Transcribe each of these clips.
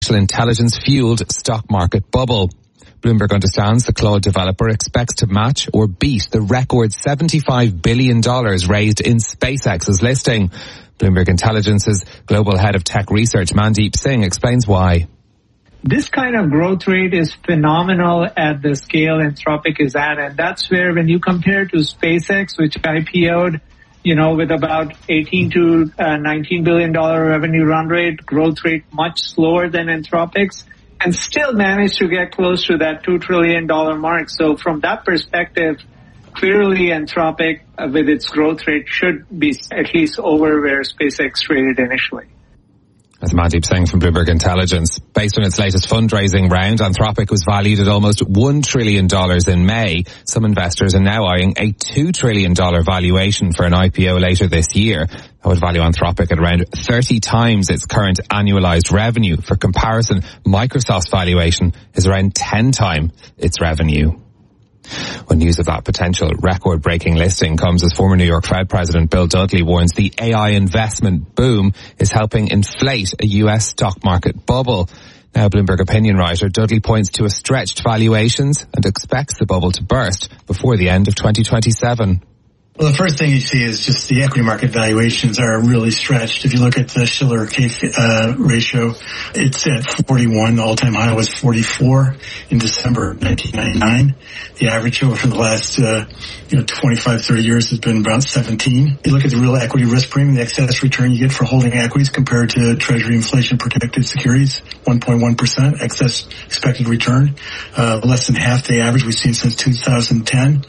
artificial intelligence-fueled stock market bubble. Bloomberg understands the Claude developer expects to match or beat the record $75 billion raised in SpaceX's listing. Bloomberg Intelligence's global head of tech research, Mandeep Singh, explains why. This kind of growth rate is phenomenal at the scale Anthropic is at, and that's where when you compare to SpaceX, which IPO'd, with about $18 to $19 billion revenue run rate, growth rate much slower than Anthropic's, and still managed to get close to that $2 trillion mark. So from that perspective, clearly Anthropic, with its growth rate, should be at least over where SpaceX traded initially. That's Mandeep Singh from Bloomberg Intelligence. Based on its latest fundraising round, Anthropic was valued at almost $1 trillion in May. Some investors are now eyeing a $2 trillion valuation for an IPO later this year. That would value Anthropic at around 30 times its current annualized revenue. For comparison, Microsoft's valuation is around 10 times its revenue. When news of that potential record-breaking listing comes as former New York Fed President Bill Dudley warns the AI investment boom is helping inflate a US stock market bubble. Now Bloomberg opinion writer Dudley points to a stretched valuations and expects the bubble to burst before the end of 2027. Well, the first thing you see is just the equity market valuations are really stretched. If you look at the Shiller-K ratio, it's at 41. The all-time high was 44 in December 1999. The average over the last 25, 30 years has been about 17. You look at the real equity risk premium, the excess return you get for holding equities compared to Treasury inflation-protected securities, 1.1% excess expected return, less than half the average we've seen since 2010.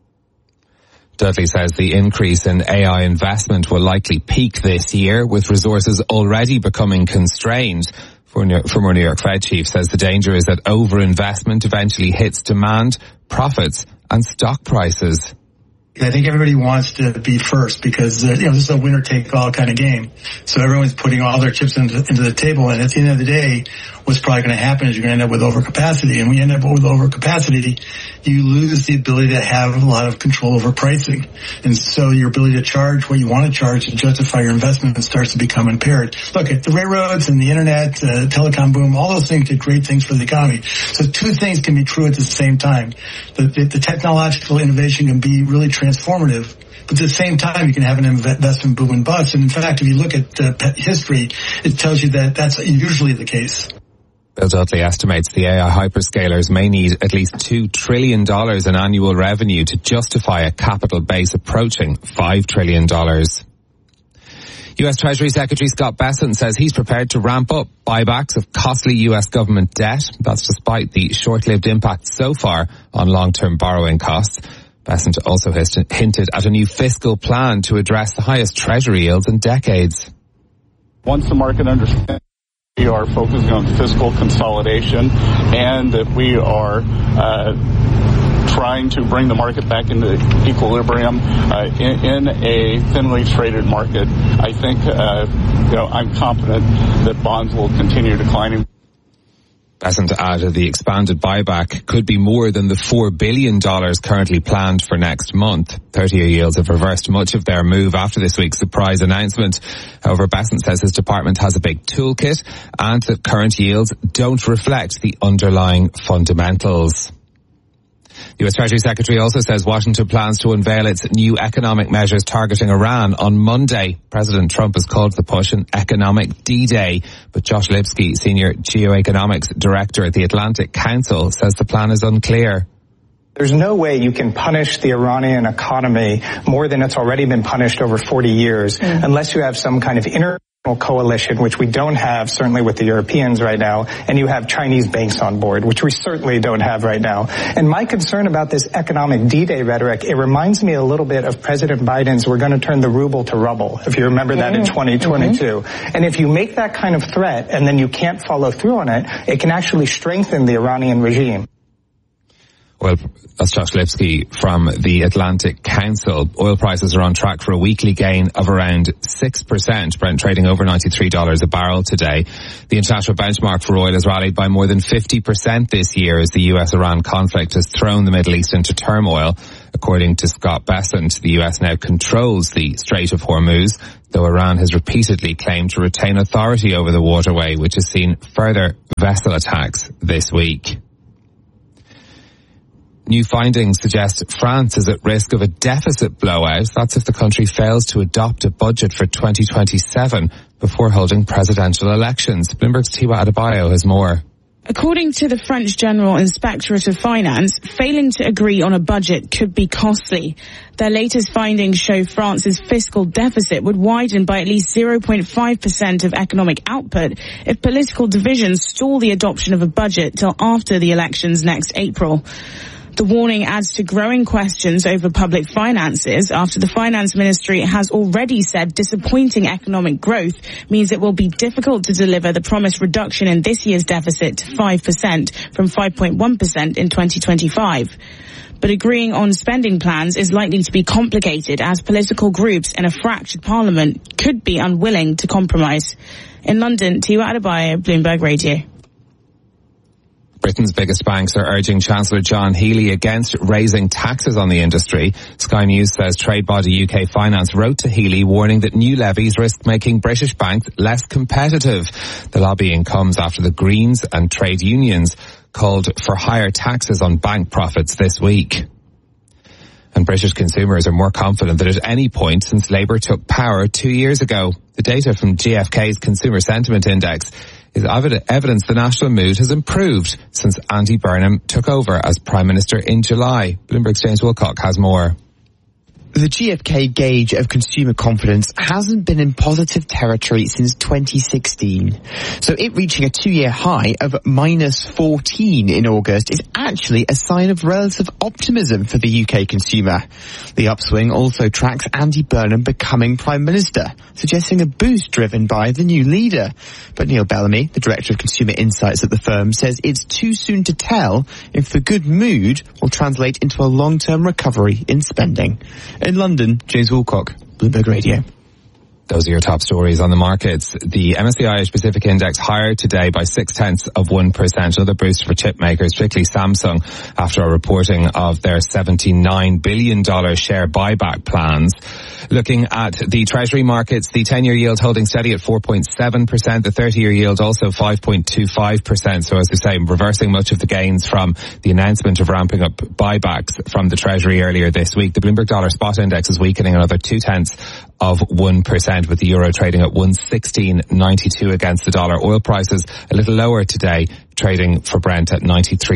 Dudley says the increase in AI investment will likely peak this year, with resources already becoming constrained. Former New York Fed chief says the danger is that overinvestment eventually hits demand, profits, and stock prices. I think everybody wants to be first because, this is a winner-take-all kind of game. So everyone's putting all their chips into the table, and at the end of the day, what's probably going to happen is you're going to end up with overcapacity. And when you end up with overcapacity, you lose the ability to have a lot of control over pricing. And so your ability to charge what you want to charge and justify your investment starts to become impaired. Look, at the railroads and the internet, telecom boom, all those things did great things for the economy. So two things can be true at the same time. The technological innovation can be really transformative, but at the same time, you can have an investment boom and bust. And in fact, if you look at history, it tells you that that's usually the case. Bill Dudley estimates the AI hyperscalers may need at least $2 trillion in annual revenue to justify a capital base approaching $5 trillion. U.S. Treasury Secretary Scott Bessent says he's prepared to ramp up buybacks of costly U.S. government debt. That's despite the short-lived impact so far on long-term borrowing costs. Bessent also hinted at a new fiscal plan to address the highest Treasury yields in decades. Once the market understands we are focusing on fiscal consolidation and that we are trying to bring the market back into equilibrium in a thinly traded market, I think I'm confident that bonds will continue declining. Bessent added the expanded buyback could be more than the $4 billion currently planned for next month. 30-year yields have reversed much of their move after this week's surprise announcement. However, Bessent says his department has a big toolkit and that current yields don't reflect the underlying fundamentals. The U.S. Treasury Secretary also says Washington plans to unveil its new economic measures targeting Iran on Monday. President Trump has called the push an economic D-Day, but Josh Lipsky, Senior Geoeconomics Director at the Atlantic Council, says the plan is unclear. There's no way you can punish the Iranian economy more than it's already been punished over 40 years unless you have some kind of coalition, which we don't have certainly with the Europeans right now, and you have Chinese banks on board, which we certainly don't have right now. And my concern about this economic D-Day rhetoric, it reminds me a little bit of President Biden's "we're going to turn the ruble to rubble," if you remember that in 2022. And if you make that kind of threat and then you can't follow through on it, it can actually strengthen the Iranian regime. Well, that's Josh Lipsky from the Atlantic Council. Oil prices are on track for a weekly gain of around 6%. Brent trading over $93 a barrel today. The international benchmark for oil has rallied by more than 50% this year as the US-Iran conflict has thrown the Middle East into turmoil. According to Scott Bessent, the US now controls the Strait of Hormuz, though Iran has repeatedly claimed to retain authority over the waterway, which has seen further vessel attacks this week. New findings suggest France is at risk of a deficit blowout. That's if the country fails to adopt a budget for 2027 before holding presidential elections. Bloomberg's Tiwa Adebayo has more. According to the French General Inspectorate of Finance, failing to agree on a budget could be costly. Their latest findings show France's fiscal deficit would widen by at least 0.5% of economic output if political divisions stall the adoption of a budget till after the elections next April. The warning adds to growing questions over public finances after the finance ministry has already said disappointing economic growth means it will be difficult to deliver the promised reduction in this year's deficit to 5% from 5.1% in 2025. But agreeing on spending plans is likely to be complicated as political groups in a fractured parliament could be unwilling to compromise. In London, Tiwa Adebayo, Bloomberg Radio. Britain's biggest banks are urging Chancellor John Healey against raising taxes on the industry. Sky News says trade body UK Finance wrote to Healey warning that new levies risk making British banks less competitive. The lobbying comes after the Greens and trade unions called for higher taxes on bank profits this week. And British consumers are more confident than at any point since Labour took power 2 years ago. The data from GfK's Consumer Sentiment Index is evidence the national mood has improved since Andy Burnham took over as Prime Minister in July. Bloomberg's James Wilcock has more. The GfK gauge of consumer confidence hasn't been in positive territory since 2016. So it reaching a 2-year high of -14 in August is actually a sign of relative optimism for the UK consumer. The upswing also tracks Andy Burnham becoming Prime Minister, suggesting a boost driven by the new leader. But Neil Bellamy, the Director of Consumer Insights at the firm, says it's too soon to tell if the good mood will translate into a long-term recovery in spending. In London, James Wilcock, Bloomberg Radio. Those are your top stories on the markets. The MSCI Asia Pacific Index higher today by 0.6%. Another boost for chip makers, particularly Samsung, after a reporting of their $79 billion share buyback plans. Looking at the Treasury markets, the 10-year yield holding steady at 4.7%. The 30-year yield also 5.25%. So as I say, reversing much of the gains from the announcement of ramping up buybacks from the Treasury earlier this week. The Bloomberg Dollar Spot Index is weakening another 0.2%, with the euro trading at 116.92 against the dollar. Oil prices a little lower today, trading for Brent at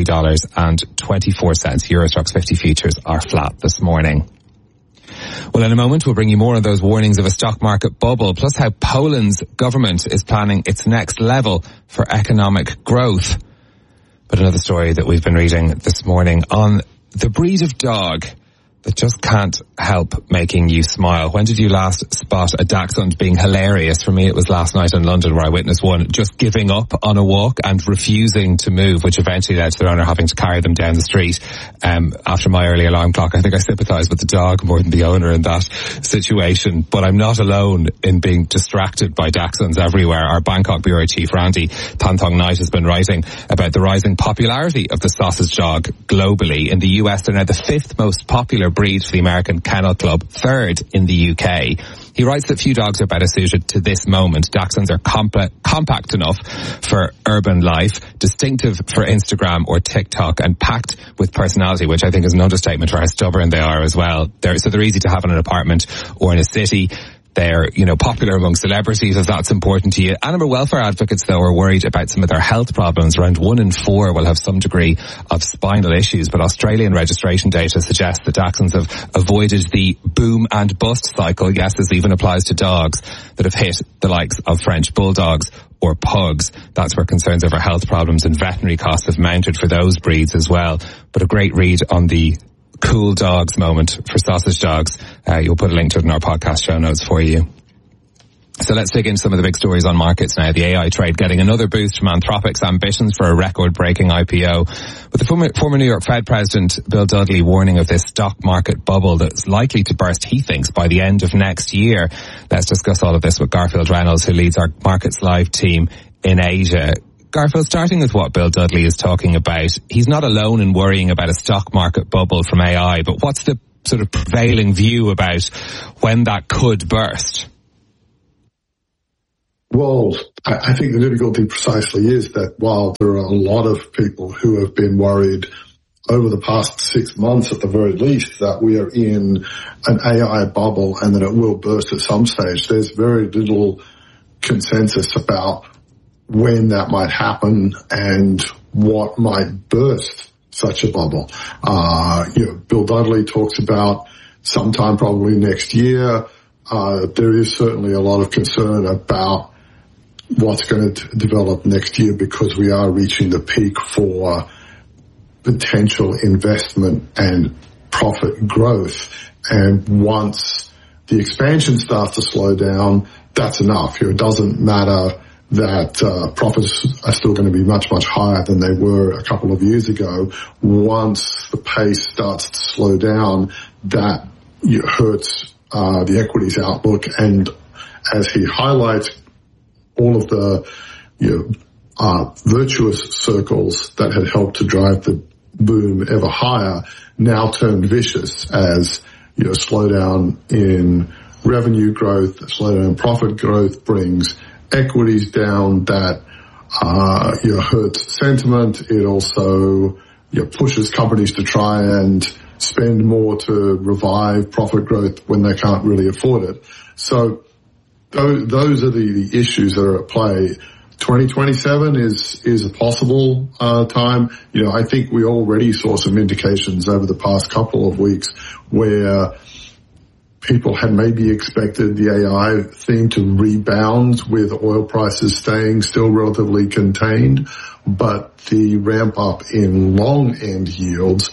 $93.24. Euro Stoxx 50 futures are flat this morning. Well, in a moment, we'll bring you more on those warnings of a stock market bubble, plus how Poland's government is planning its next level for economic growth. But another story that we've been reading this morning on the breed of dog that just can't help making you smile. When did you last spot a dachshund being hilarious? For me, it was last night in London where I witnessed one just giving up on a walk and refusing to move, which eventually led to their owner having to carry them down the street. After my early alarm clock, I think I sympathise with the dog more than the owner in that situation. But I'm not alone in being distracted by dachshunds everywhere. Our Bangkok Bureau Chief Randy Tanthong Knight has been writing about the rising popularity of the sausage dog globally. In the US, they're now the 5th most popular breed for the American Kennel Club, 3rd in the UK. He writes that few dogs are better suited to this moment. Dachshunds are compact enough for urban life, distinctive for Instagram or TikTok, and packed with personality, which I think is an understatement for how stubborn they are as well. They're easy to have in an apartment or in a city. They're, popular among celebrities if that's important to you. Animal welfare advocates, though, are worried about some of their health problems. Around 1 in 4 will have some degree of spinal issues, but Australian registration data suggests that dachshunds have avoided the boom and bust cycle. Yes, this even applies to dogs that have hit the likes of French bulldogs or pugs. That's where concerns over health problems and veterinary costs have mounted for those breeds as well. But a great read on the cool dogs moment for sausage dogs. You'll put a link to it in our podcast show notes for you. So let's dig into some of the big stories on markets now. The AI trade getting another boost from Anthropic's ambitions for a record-breaking IPO. With the former New York Fed President Bill Dudley warning of this stock market bubble that's likely to burst, he thinks, by the end of next year. Let's discuss all of this with Garfield Reynolds, who leads our Markets Live team in Asia. Garfield, starting with what Bill Dudley is talking about, he's not alone in worrying about a stock market bubble from AI, but what's the sort of prevailing view about when that could burst? Well, I think the difficulty precisely is that while there are a lot of people who have been worried over the past 6 months at the very least that we are in an AI bubble and that it will burst at some stage, there's very little consensus about when that might happen and what might burst such a bubble. Bill Dudley talks about sometime probably next year. There is certainly a lot of concern about what's going to develop next year because we are reaching the peak for potential investment and profit growth. And once the expansion starts to slow down, that's enough. It doesn't matter that profits are still going to be much, much higher than they were a couple of years ago. Once the pace starts to slow down, that hurts the equities outlook. And as he highlights, all of the virtuous circles that had helped to drive the boom ever higher now turned vicious as slowdown in revenue growth, slowdown in profit growth brings equities down. That hurts sentiment. It also pushes companies to try and spend more to revive profit growth when they can't really afford it. So those are the issues that are at play. 2027 is a possible time. I think we already saw some indications over the past couple of weeks where people had maybe expected the AI theme to rebound with oil prices staying still relatively contained, but the ramp up in long end yields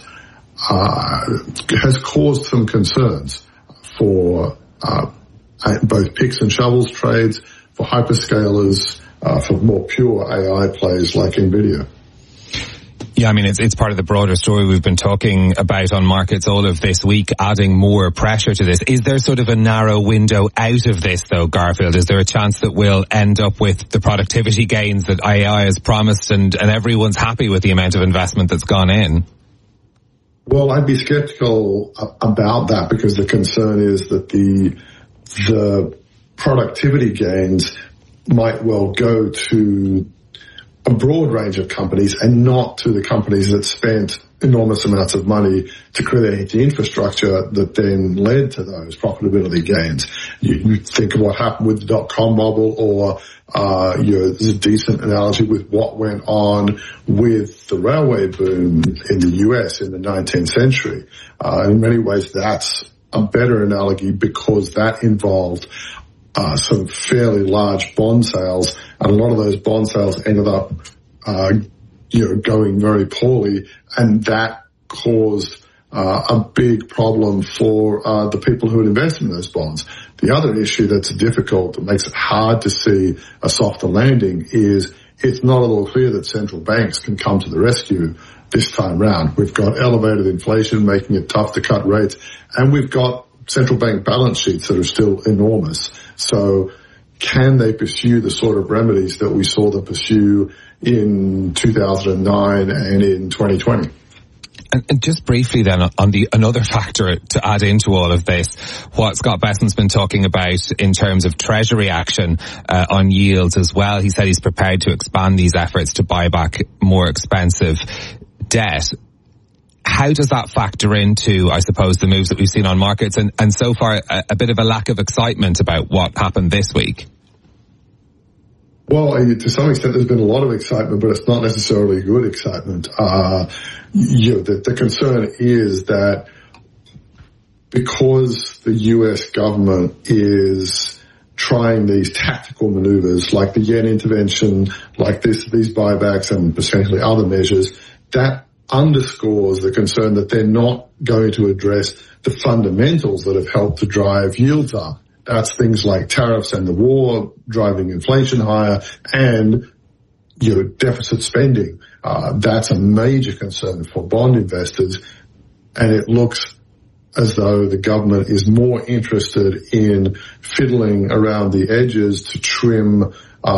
has caused some concerns for both picks and shovels trades, for hyperscalers, for more pure AI plays like NVIDIA. Yeah, I mean, it's part of the broader story we've been talking about on markets all of this week, adding more pressure to this. Is there sort of a narrow window out of this, though, Garfield? Is there a chance that we'll end up with the productivity gains that AI has promised and everyone's happy with the amount of investment that's gone in? Well, I'd be skeptical about that because the concern is that the productivity gains might well go to a broad range of companies and not to the companies that spent enormous amounts of money to create the infrastructure that then led to those profitability gains. You think of what happened with the dot-com bubble, or there's a decent analogy with what went on with the railway boom in the US in the 19th century. In many ways, that's a better analogy because that involved some fairly large bond sales, and a lot of those bond sales ended up, going very poorly, and that caused a big problem for the people who had invested in those bonds. The other issue that's difficult, that makes it hard to see a softer landing, is it's not at all clear that central banks can come to the rescue this time round. We've got elevated inflation making it tough to cut rates, and we've got central bank balance sheets that are still enormous. So can they pursue the sort of remedies that we saw them pursue in 2009 and in 2020? And just briefly then on another factor to add into all of this, what Scott Bessent's been talking about in terms of Treasury action on yields as well. He said he's prepared to expand these efforts to buy back more expensive debt. How does that factor into, I suppose, the moves that we've seen on markets and so far a bit of a lack of excitement about what happened this week? Well, to some extent there's been a lot of excitement, but it's not necessarily good excitement. The concern is that because the US government is trying these tactical maneuvers like the yen intervention, like these buybacks and potentially other measures, that underscores the concern that they're not going to address the fundamentals that have helped to drive yields up That's things like tariffs and the war driving inflation higher and, deficit spending. That's a major concern for bond investors. And it looks as though the government is more interested in fiddling around the edges to trim,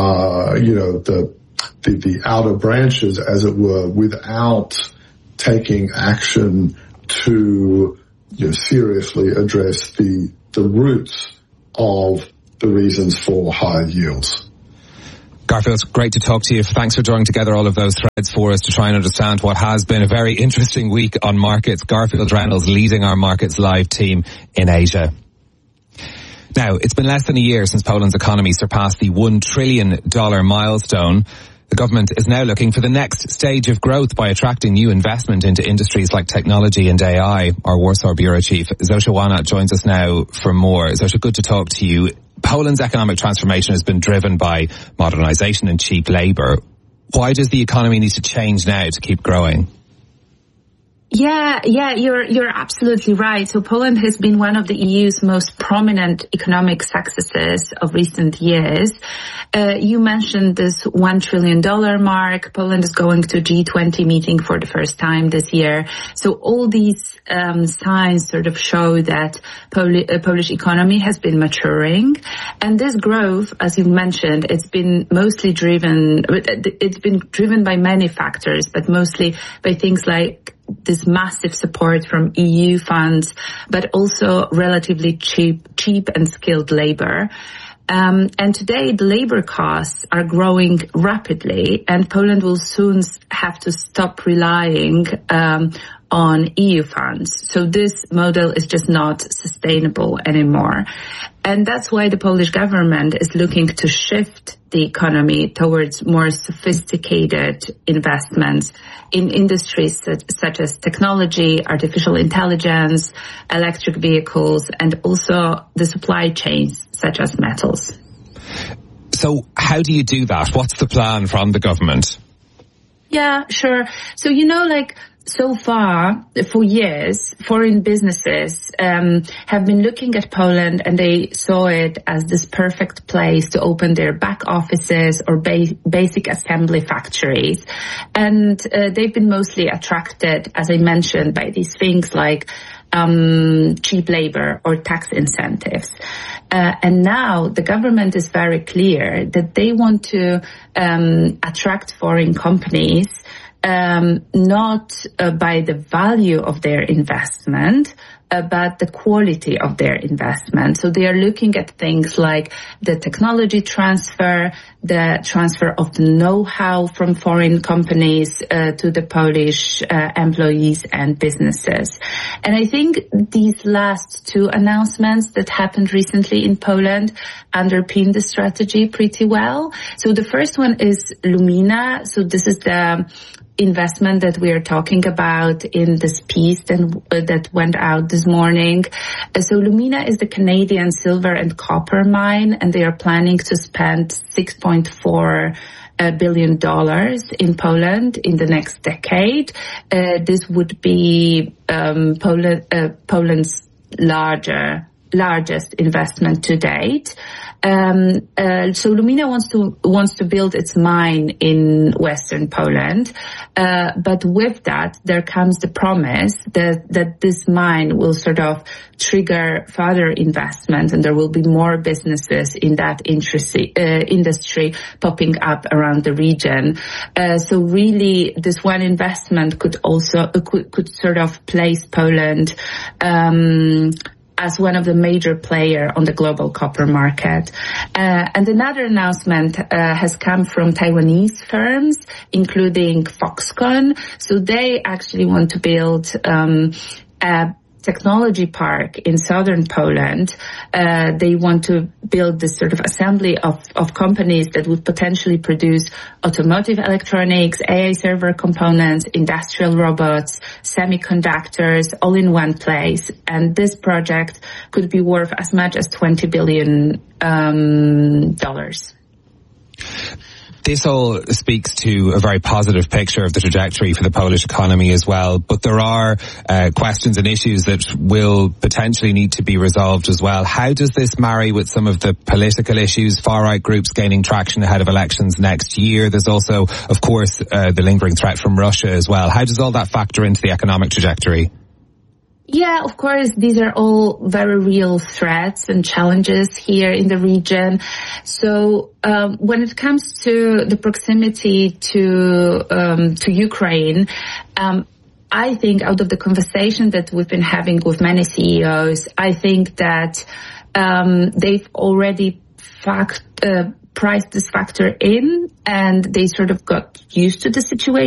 the outer branches, as it were, without taking action to seriously address the roots of the reasons for higher yields. Garfield, it's great to talk to you. Thanks for drawing together all of those threads for us to try and understand what has been a very interesting week on markets. Garfield Reynolds leading our Markets Live team in Asia. Now, it's been less than a year since Poland's economy surpassed the $1 trillion milestone. The government is now looking for the next stage of growth by attracting new investment into industries like technology and AI. Our Warsaw Bureau Chief, Zosha Wana, joins us now for more. Zosha, good to talk to you. Poland's economic transformation has been driven by modernization and cheap labor. Why does the economy need to change now to keep growing? Yeah, you're absolutely right. So Poland has been one of the EU's most prominent economic successes of recent years. You mentioned this $1 trillion mark. Poland is going to G20 meeting for the first time this year. So all these signs sort of show that Polish economy has been maturing. And this growth, as you mentioned, it's been driven by many factors, but mostly by things like this massive support from EU funds, but also relatively cheap and skilled labor. And today the labor costs are growing rapidly, and Poland will soon have to stop relying on EU funds. So this model is just not sustainable anymore. And that's why the Polish government is looking to shift the economy towards more sophisticated investments in industries such as technology, artificial intelligence, electric vehicles, and also the supply chains such as metals. So how do you do that? What's the plan from the government? Yeah, sure. So, so far, for years, foreign businesses have been looking at Poland, and they saw it as this perfect place to open their back offices or basic assembly factories. And they've been mostly attracted, as I mentioned, by these things like cheap labor or tax incentives. And now the government is very clear that they want to attract foreign companies not by the value of their investment, but the quality of their investment. So they are looking at things like the technology transfer, the transfer of the know-how from foreign companies to the Polish employees and businesses. And I think these last two announcements that happened recently in Poland underpin the strategy pretty well. So the first one is Lumina. So this is the investment that we are talking about in this piece that went out this morning. So Lumina is the Canadian silver and copper mine, and they are planning to spend $6.4 billion in Poland in the next decade. This would be Poland's largest investment to date. So Lumina wants to build its mine in Western Poland, but with that there comes the promise that this mine will sort of trigger further investment, and there will be more businesses in that industry popping up around the region. So really, this one investment could sort of place Poland as one of the major player on the global copper market. And another announcement has come from Taiwanese firms, including Foxconn. So they actually want to build a technology park in southern Poland. They want to build this sort of assembly of companies that would potentially produce automotive electronics, AI server components, industrial robots, semiconductors, all in one place. And this project could be worth as much as $20 billion. This all speaks to a very positive picture of the trajectory for the Polish economy as well, but there are questions and issues that will potentially need to be resolved as well. How does this marry with some of the political issues, far-right groups gaining traction ahead of elections next year? There's also, of course, the lingering threat from Russia as well. How does all that factor into the economic trajectory? Yeah, of course, these are all very real threats and challenges here in the region. So when it comes to the proximity to Ukraine, I think out of the conversation that we've been having with many CEOs, I think that they've already priced this factor in, and they sort of got used to the situation.